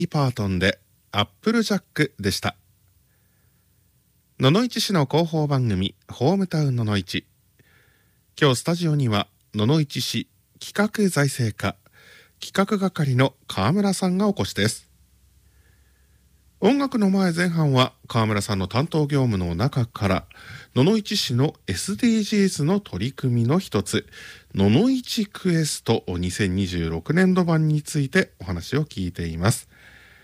パートンでアップルジャックでした。野々市市の広報番組ホームタウン野々市。今日スタジオには野々市市企画財政課企画係の川村さんがお越しです。音楽の前半は川村さんの担当業務の中から野々市市の SDGs の取り組みの一つ野々市クエスト2026年度版についてお話を聞いています。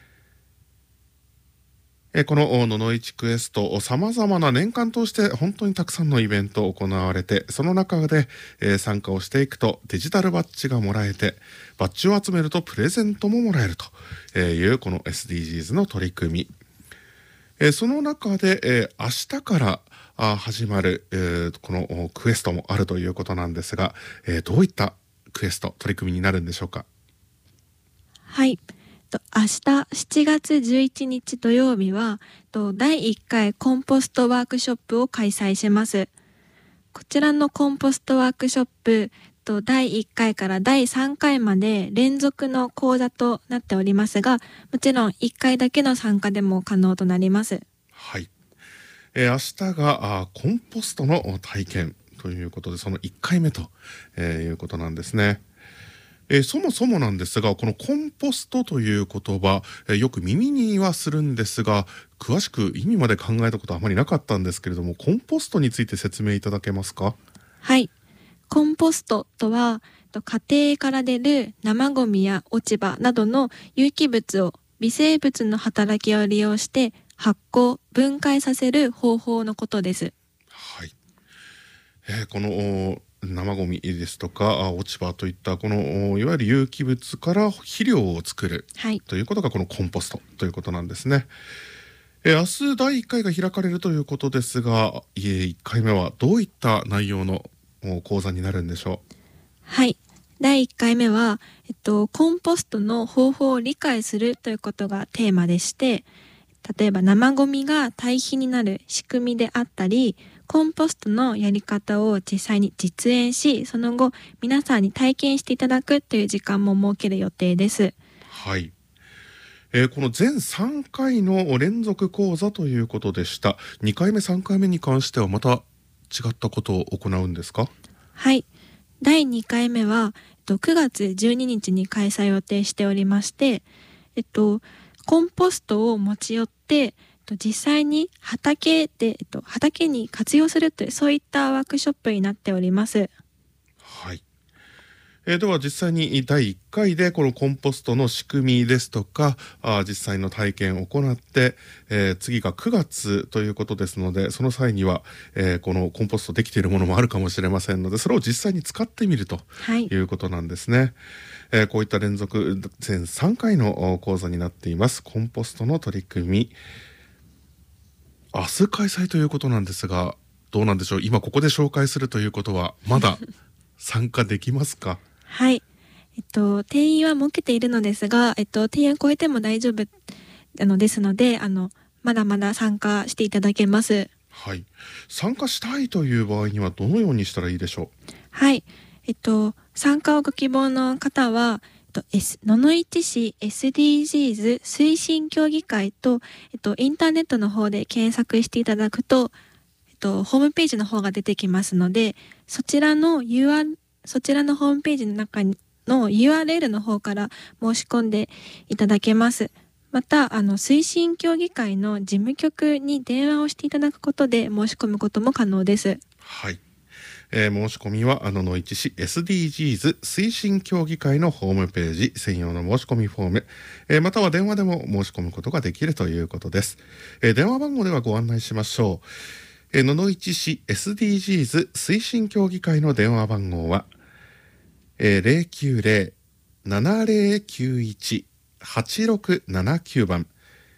この野々市クエスト様々な年間通して本当にたくさんのイベントを行われて、その中で参加をしていくとデジタルバッジがもらえて、バッジを集めるとプレゼントももらえるというこの SDGs の取り組み、その中で明日から始まるこのクエストもあるということなんですが、どういったクエスト取り組みになるんでしょうか。 はい、明日7月11日土曜日は第1回コンポストワークショップを開催します。こちらのコンポストワークショップ第1回から第3回まで連続の講座となっておりますが、もちろん1回だけの参加でも可能となります。 はい、明日がコンポストの体験ということで、その1回目ということなんですね。そもそもなんですが、このコンポストという言葉、よく耳にはするんですが、詳しく意味まで考えたことはあまりなかったんですけれども、コンポストについて説明いただけますか。 はい、コンポストとは家庭から出る生ゴミや落ち葉などの有機物を微生物の働きを利用して発酵・分解させる方法のことです。 はい、この生ゴミですとか落ち葉といったこのいわゆる有機物から肥料を作る、 はい、 ということがこのコンポストということなんですね。明日第1回が開かれるということですが、1回目はどういった内容の講座になるんでしょう。 はい、第1回目は、コンポストの方法を理解するということがテーマでして、例えば生ゴミが堆肥になる仕組みであったり、コンポストのやり方を実際に実演し、その後皆さんに体験していただくという時間も設ける予定です。 はい、この全3回の連続講座ということでした。2回目3回目に関してはまた違ったことを行うんですか。 はい、第2回目は9月12日に開催予定しておりまして、コンポストを持ち寄って実際に畑に活用するという、そういったワークショップになっております。 はい、では実際に第1回でこのコンポストの仕組みですとか実際の体験を行って、次が9月ということですので、その際には、このコンポストできているものもあるかもしれませんので、それを実際に使ってみるということなんですね。こういった連続全3回の講座になっています。コンポストの取り組み、明日開催ということなんですが、どうなんでしょう。今ここで紹介するということはまだ参加できますか。 はい、定員は設けているのですが、定員を超えても大丈夫ですので、まだまだ参加していただけます。 はい、参加したいという場合にはどのようにしたらいいでしょう。 はい、参加をご希望の方は、野々市市 SDGs 推進協議会と、インターネットの方で検索していただくと、ホームページの方が出てきますので、そちらのホームページの中の URL の方から申し込んでいただけます。また推進協議会の事務局に電話をしていただくことで申し込むことも可能です。 はい、申し込みは野々市市 SDGs 推進協議会のホームページ専用の申し込みフォーム、または電話でも申し込むことができるということです。電話番号ではご案内しましょう。野々市市 SDGs 推進協議会の電話番号は、090-7091-8679番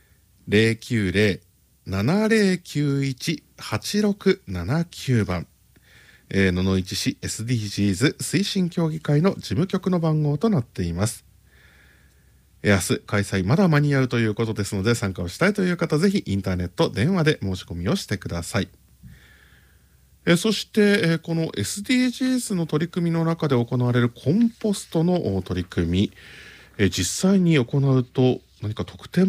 090-7091-8679番、野々市市 SDGs 推進協議会の事務局の番号となっています。明日開催まだ間に合うということですので、参加をしたいという方、ぜひインターネット電話で申し込みをしてください。そして、この SDGs の取り組みの中で行われるコンポストの取り組み、実際に行うと何か特典